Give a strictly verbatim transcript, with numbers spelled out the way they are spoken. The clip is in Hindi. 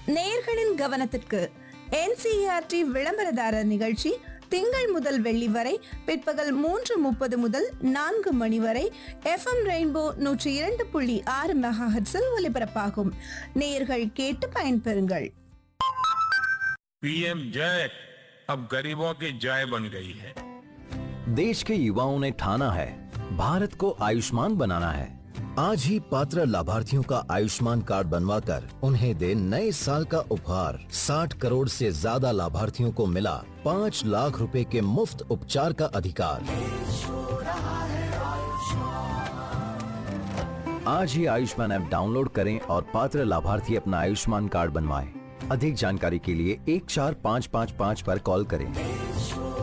நேயர்களின் கவனத்திற்கு என்சிஇஆர்டி விளம்பரதாரர் நிகழ்ச்சி திங்கள் முதல் வெள்ளி வரை பிற்பகல் மூன்று முப்பது முதல் நான்கு மணி வரை எஃப்எம் ரெயின்போ நூற்றி இரண்டு புள்ளி ஆறு மெகாஹெர்ட்ஸில் ஒலிபரப்பாகும். நேயர்கள் கேட்டு பயன்பெறுங்கள். पीएम जय अब गरीबों की जय बन गई है। देश के युवाओं ने ठाना है भारत को आयुष्मान बनाना है। आज ही पात्र लाभार्थियों का आयुष्मान कार्ड बनवाकर उन्हें दे नए साल का उपहार। साठ करोड़ से ज्यादा लाभार्थियों को मिला पाँच लाख रुपए के मुफ्त उपचार का अधिकार। आज ही आयुष्मान ऐप डाउनलोड करें और पात्र लाभार्थी अपना आयुष्मान कार्ड बनवाएं। अधिक जानकारी के लिए एक चार पाँच पाँच पाँच पर कॉल करें।